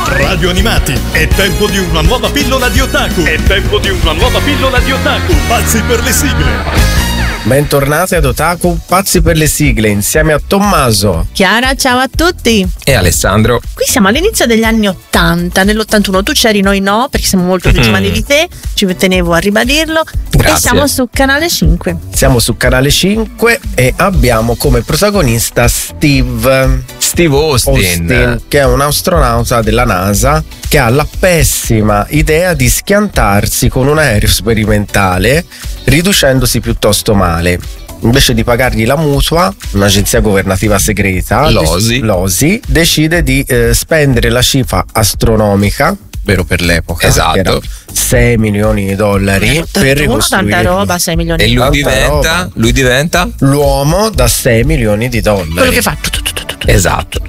Radio Animati, è tempo di una nuova pillola di otaku. Pazzi per le sigle. Bentornati ad Otaku Pazzi per le sigle, insieme a Tommaso, Chiara, ciao a tutti. E Alessandro. Qui siamo all'inizio degli anni 80, nell'81 tu c'eri, noi no, perché siamo molto più giovani di te, ci tenevo a ribadirlo. Grazie. E siamo su Canale 5. Siamo su Canale 5 e abbiamo come protagonista Steve Austin, che è un astronauta della NASA che ha la pessima idea di schiantarsi con un aereo sperimentale riducendosi piuttosto male. Invece di pagargli la mutua, un'agenzia governativa segreta, l'OSI, decide di spendere la cifra astronomica, vero per l'epoca, esatto, che era $6 milioni per ricostruire. Tanta roba, 6 milioni. E lui diventa l'uomo da $6 milioni. Quello che fa. Esatto.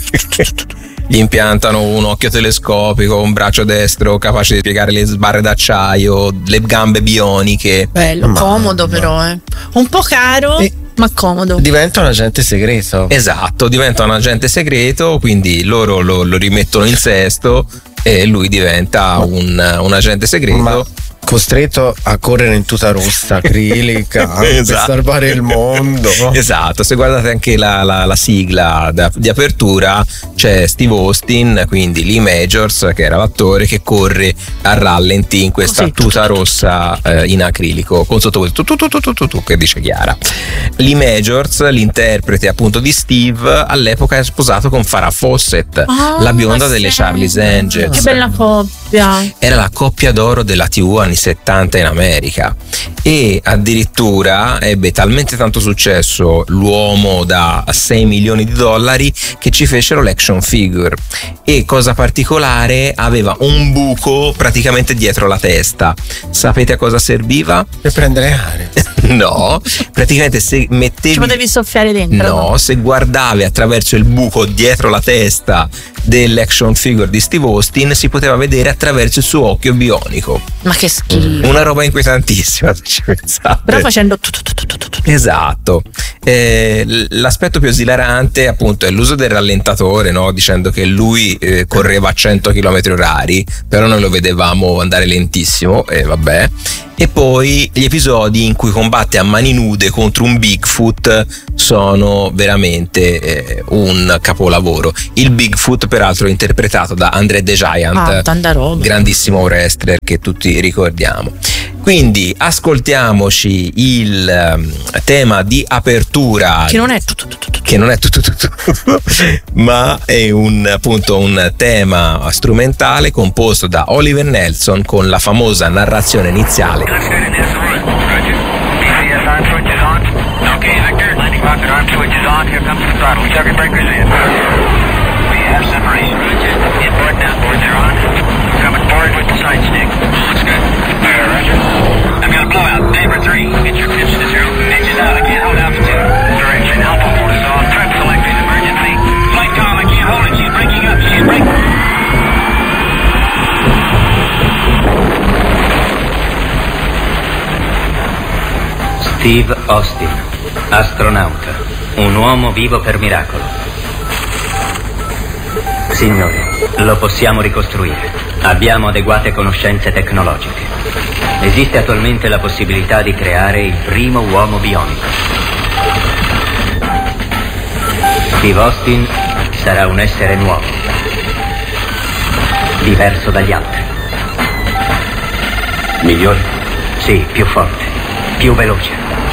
Gli impiantano un occhio telescopico, un braccio destro capace di piegare le sbarre d'acciaio, le gambe bioniche. Bello, comodo però, un po' caro, ma comodo. Diventa un agente segreto. Esatto, diventa un agente segreto, quindi loro lo rimettono in sesto e lui diventa un agente segreto. Costretto a correre in tuta rossa acrilica per salvare il mondo. Esatto, se guardate anche la sigla di apertura c'è Steve Austin, quindi Lee Majors, che era l'attore, che corre a rallenti in questa tuta rossa in acrilico con sotto questo tu che dice Chiara. Lee Majors, l'interprete appunto di Steve, all'epoca è sposato con Farrah Fawcett, la bionda delle Charlie's Angels. Che bella coppia. Era la coppia d'oro della TV anni 70 in America, e addirittura ebbe talmente tanto successo l'uomo da $6 milioni che ci fecero l'action figure. E cosa particolare, aveva un buco praticamente dietro la testa. Sapete a cosa serviva? Per prendere aria. No, praticamente se mettevi, ci potevi soffiare dentro. No, se guardavi attraverso il buco dietro la testa dell'action figure di Steve Austin si poteva vedere attraverso il suo occhio bionico. Ma che schifo. Una roba inquietantissima, se ci pensate. Però facendo Esatto. L'aspetto più esilarante appunto è l'uso del rallentatore, no? Dicendo che lui correva a 100 km/h, però noi lo vedevamo andare lentissimo, e vabbè. E poi gli episodi in cui combatte a mani nude contro un Bigfoot sono veramente un capolavoro. Il Bigfoot peraltro è interpretato da André the Giant, grandissimo wrestler che tutti ricordiamo. Quindi ascoltiamoci il tema di apertura, che non è ma è appunto un tema strumentale composto da Oliver Nelson con la famosa narrazione iniziale. I'm gonna blow out. Neighbor 3, get your pitch to 0. Engine out, I can't hold altitude. Direction, Alpha 4 is on. Prep selected, emergency. Flight com, I can't hold it. She's breaking up. She's breaking. Steve Austin, astronauta, un uomo vivo per miracolo. Signore, lo possiamo ricostruire. Abbiamo adeguate conoscenze tecnologiche. Esiste attualmente la possibilità di creare il primo uomo bionico. Steve Austin sarà un essere nuovo, diverso dagli altri. Migliore? Sì, più forte, più veloce.